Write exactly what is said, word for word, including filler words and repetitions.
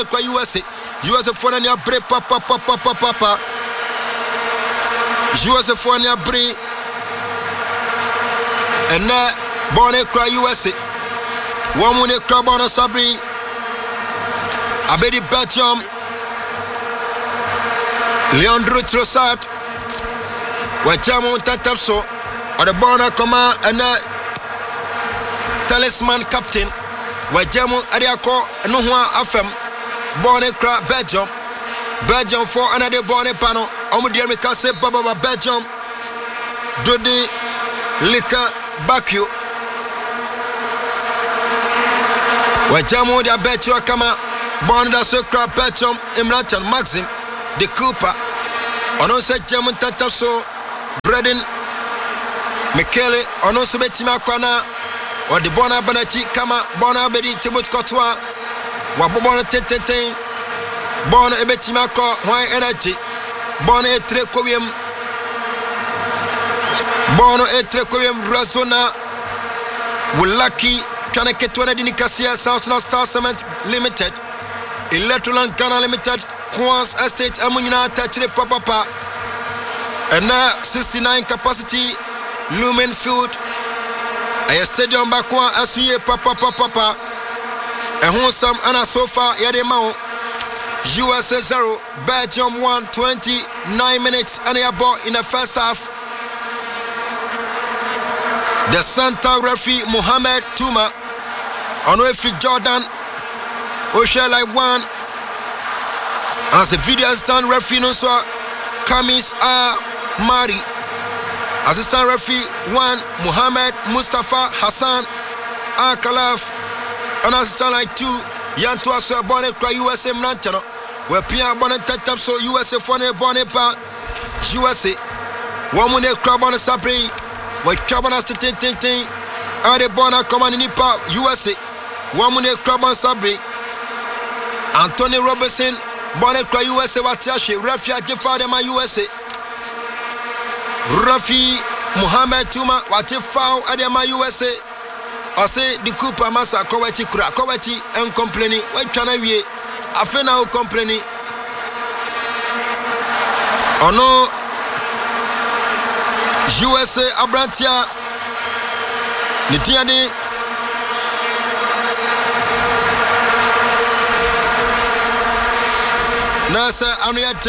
kwa U S A. U S A for na bre papa papa papa papa. U S A for na bre. And na bonne kwa U S A. Wamune kwa bona sabri. Abedi Belgium. Leandro Trossard. Wajamo Tatapso. Or the bona koma and na talisman captain. Wajamo Ariako Nuhua Afem. Bonne kwa Belgium. Belgium for another bonne panel. Omudiami Kase Baba Belgium. Dodi Lika Bakio. Wajamo dia Belgium kama bonda sokra Belgium Imratan Maxim de Cooper. Ono se German Tatapso Braden Michele ono se betima kwana o de bona banachi kama bona bedi Tibut Kotwa wa bona tetete bona ebetima ko hwan energy bona etre kowiem bona etre kowiem razona wulaki kana ketwana dinikasia South Star Cement Limited Electroland Ghana Limited Quans Estate Amunyina Tachire Papa and now sixty-nine capacity Lumen Field a stadium bakwa asuye papa papa papa and who some ana so far yademao U S A zero Belgium one twenty-nine minutes and a ball in the first half. The Santa referee Mohamed Touma on referee Jordan O'Shea like one as the video assistant referee no so Kamis A Mari. Assistant referee one Muhammad Mustafa Hassan Akalaf. And assistant like two Yantu Aso Bonnet Cry U S A Mnantano. Where Pia Bonnet Tatap so U S A Fone Bonnet Pa U S A. One Mune Crabon Sabri. Where Crabon Ting Ting Ting. Ade Bona Command Nipa U S A. One Mune Crabon Sabri. Anthony Robertson Bonnet Cry U S A Watiashi. Rafia Jeffadema U S A. Rafi Muhammad Touma wati foul adema U S A. Ose di Cooper masa kowachi kura kowachi en complaining we twana wie afena o complaining ono U S A Abrantia nitiani nasa anu ya